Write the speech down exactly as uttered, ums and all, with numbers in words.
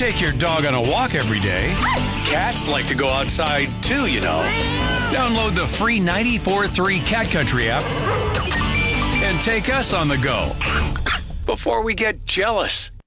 take your dog on a walk every day. Cats like to go outside too, you know. Download the free ninety-four point three Cat Country app and take us on the go before we get jealous.